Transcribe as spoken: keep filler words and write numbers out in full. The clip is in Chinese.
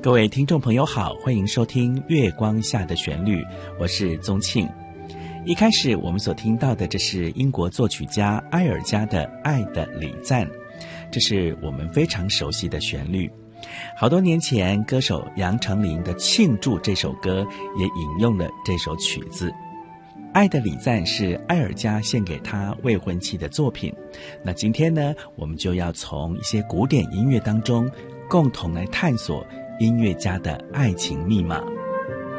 各位听众朋友好，欢迎收听月光下的旋律，我是宗庆。一开始我们所听到的，这是英国作曲家埃尔加的《爱的礼赞》，这是我们非常熟悉的旋律。好多年前，歌手杨丞琳的《庆祝》这首歌也引用了这首曲子。《爱的礼赞》是埃尔加献给他未婚妻的作品。那今天呢，我们就要从一些古典音乐当中共同来探索音乐家的爱情密码。